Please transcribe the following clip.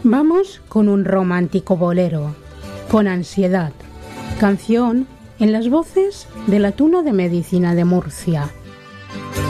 Vamos con un romántico bolero, con Ansiedad, canción en las voces de la Tuna de Medicina de Murcia.